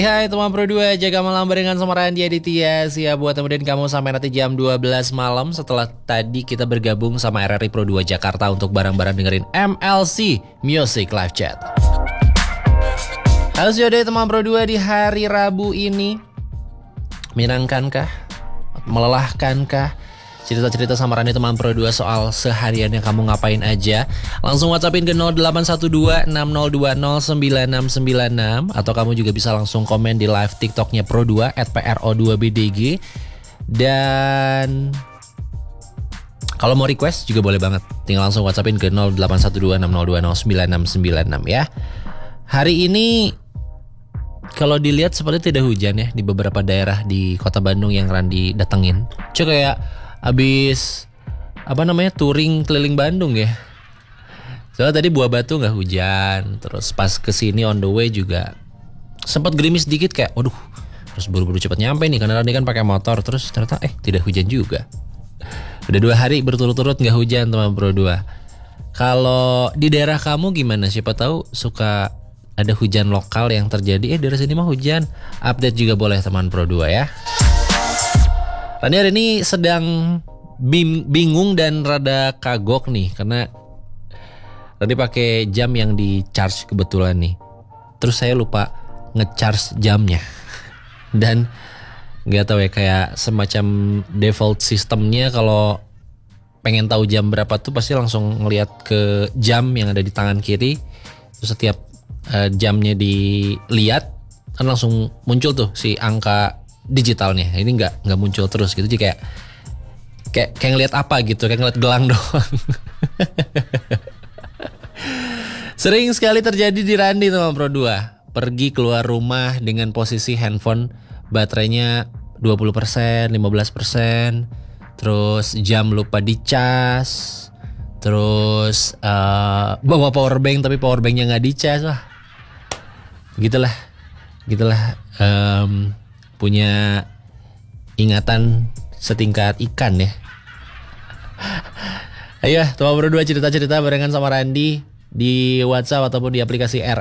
Hai teman Pro 2, jaga malam barengan sama Randy Aditya. Siap buat temenin kamu sampai nanti jam 12 malam. Setelah tadi kita bergabung sama RRI Pro 2 Jakarta untuk bareng-bareng dengerin MLC Music Live Chat. Halo Yode teman Pro 2 di hari Rabu ini. Menyenangkankah? Melelahkankah? Cerita-cerita sama Randy teman Pro 2 soal sehariannya kamu ngapain aja. Langsung WhatsAppin ke 0812-6020-9696. Atau kamu juga bisa langsung komen di live TikToknya Pro 2 @pro2bdg. Dan kalau mau request juga boleh banget. Tinggal langsung WhatsAppin ke 0812-6020-9696 ya. Hari ini kalau dilihat seperti tidak hujan ya di beberapa daerah di kota Bandung yang Randy datengin. Cuma kayak abis touring keliling Bandung ya. Soalnya tadi Buah Batu nggak hujan, terus pas kesini on the way juga sempat gerimis dikit kayak, waduh, terus buru-buru cepet nyampe nih karena Randy kan pakai motor, terus ternyata tidak hujan juga. Udah 2 hari berturut-turut nggak hujan teman Pro 2. Kalau di daerah kamu gimana? Siapa tahu suka ada hujan lokal yang terjadi. Daerah sini mah hujan. Update juga boleh teman Pro 2 ya. Randy hari ini sedang bingung dan rada kagok nih karena Randy pakai jam yang di charge kebetulan nih. Terus saya lupa nge-charge jamnya. Dan nggak tahu ya, kayak semacam default sistemnya kalau pengen tahu jam berapa tuh pasti langsung ngelihat ke jam yang ada di tangan kiri. Terus setiap jamnya dilihat kan langsung muncul tuh si angka digitalnya. Ini nggak muncul terus gitu, jadi kayak ngeliat apa gitu, kayak ngeliat gelang doang. Sering sekali terjadi di Randy teman Pro 2. Pergi keluar rumah dengan posisi handphone baterainya 20%, 15%, terus jam lupa dicas, terus bawa power bank tapi power banknya nggak dicas. Wah, gitulah punya ingatan setingkat ikan ya. Ayo teman Pro 2 cerita-cerita barengan sama Randy di WhatsApp ataupun di aplikasi